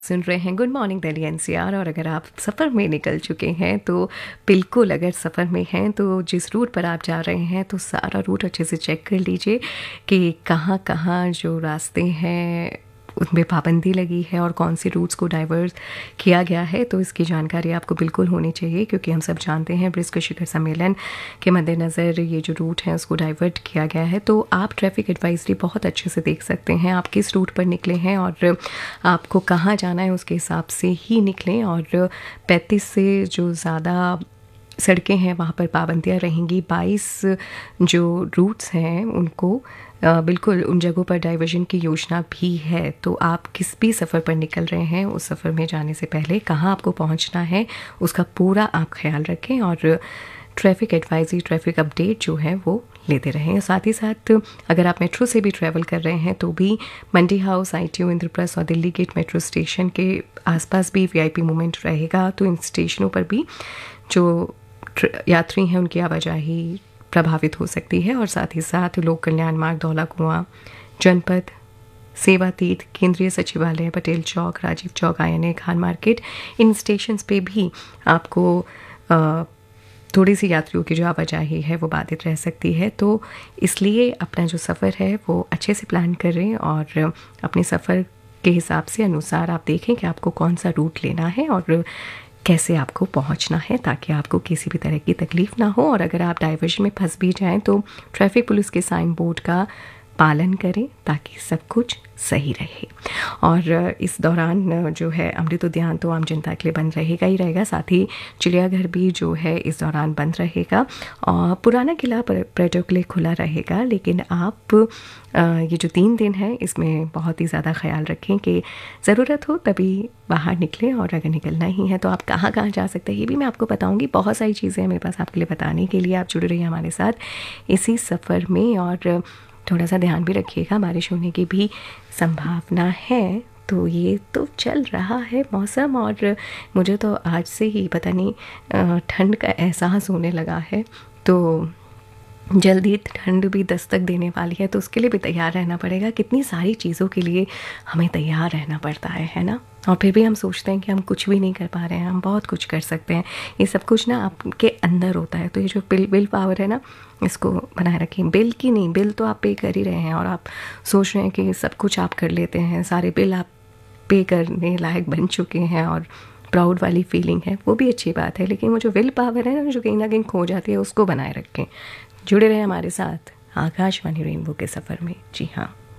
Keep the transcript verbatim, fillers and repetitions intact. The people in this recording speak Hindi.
सुन रहे हैं गुड मॉर्निंग दिल्ली एनसीआर। और अगर आप सफ़र में निकल चुके हैं तो बिल्कुल, अगर सफ़र में हैं तो जिस रूट पर आप जा रहे हैं तो सारा रूट अच्छे से चेक कर लीजिए कि कहाँ कहाँ जो रास्ते हैं उनमें पाबंदी लगी है और कौन से रूट्स को डाइवर्ट किया गया है। तो इसकी जानकारी आपको बिल्कुल होनी चाहिए, क्योंकि हम सब जानते हैं ब्रिक्स शिखर सम्मेलन के मद्देनज़र ये जो रूट है उसको डाइवर्ट किया गया है। तो आप ट्रैफिक एडवाइजरी बहुत अच्छे से देख सकते हैं, आप किस रूट पर निकले हैं और आपको कहाँ जाना है उसके हिसाब से ही निकलें। और पैंतीस से जो ज़्यादा सड़कें हैं वहाँ पर पाबंदियाँ रहेंगी। बाईस जो रूट्स हैं उनको बिल्कुल उन जगहों पर डाइवर्जन की योजना भी है। तो आप किस भी सफ़र पर निकल रहे हैं उस सफ़र में जाने से पहले कहाँ आपको पहुँचना है उसका पूरा आप ख्याल रखें और ट्रैफिक एडवाइजरी, ट्रैफिक अपडेट जो है वो लेते रहें। साथ ही साथ अगर आप मेट्रो से भी ट्रैवल कर रहे हैं तो भी मंडी हाउस, आईटीओ, इंद्रप्रस्थ और दिल्ली गेट मेट्रो स्टेशन के आसपास भी वीआईपी मूवमेंट रहेगा। तो इन स्टेशनों पर भी जो यात्री हैं उनकी आवाजाही प्रभावित हो सकती है। और साथ ही साथ लोक कल्याण मार्ग, धौला कुआं, जनपद, सेवा तीर्थ, केंद्रीय सचिवालय, पटेल चौक, राजीव चौक, आईएनए, खान मार्केट, इन स्टेशंस पे भी आपको आ, थोड़ी सी यात्रियों की जो आवाजाही है वो बाधित रह सकती है। तो इसलिए अपना जो सफ़र है वो अच्छे से प्लान करें और अपने सफ़र के हिसाब से अनुसार आप देखें कि आपको कौन सा रूट लेना है और कैसे आपको पहुंचना है, ताकि आपको किसी भी तरह की तकलीफ़ ना हो। और अगर आप डाइवर्जन में फंस भी जाएं तो ट्रैफिक पुलिस के साइन बोर्ड का पालन करें ताकि सब कुछ सही रहे। और इस दौरान जो है अमृत उद्यान तो आम जनता के लिए बंद रहेगा ही रहेगा, साथ ही चिड़ियाघर भी जो है इस दौरान बंद रहेगा और पुराना किला पर्यटकों के लिए खुला रहेगा। लेकिन आप ये जो तीन दिन है इसमें बहुत ही ज़्यादा ख्याल रखें कि ज़रूरत हो तभी बाहर निकलें, और अगर निकलना ही है तो आप कहाँ कहाँ जा सकते हैं ये भी मैं आपको बताऊँगी। बहुत सारी चीज़ें हैं मेरे पास आपके लिए बताने के लिए, आप जुड़े रहिए हमारे साथ इसी सफ़र में। और थोड़ा सा ध्यान भी रखिएगा, बारिश होने की भी संभावना है। तो ये तो चल रहा है मौसम, और मुझे तो आज से ही पता नहीं ठंड का एहसास होने लगा है। तो जल्दी ठंड भी दस्तक देने वाली है, तो उसके लिए भी तैयार रहना पड़ेगा। कितनी सारी चीज़ों के लिए हमें तैयार रहना पड़ता है है ना। और फिर भी हम सोचते हैं कि हम कुछ भी नहीं कर पा रहे हैं, हम बहुत कुछ कर सकते हैं। ये सब कुछ ना आपके अंदर होता है। तो ये जो बिल बिल पावर है ना, इसको बनाए रखें। बिल की नहीं, बिल तो आप पे कर ही रहे हैं और आप सोच रहे हैं कि सब कुछ आप कर लेते हैं, सारे बिल आप पे करने लायक बन चुके हैं और प्राउड वाली फीलिंग है, वो भी अच्छी बात है। लेकिन वो जो विल पावर है ना, जो कहीं ना कहीं खो जाती है, उसको बनाए रखें। जुड़े रहे हमारे साथ आकाशवाणी रेनबो के सफ़र में। जी हाँ।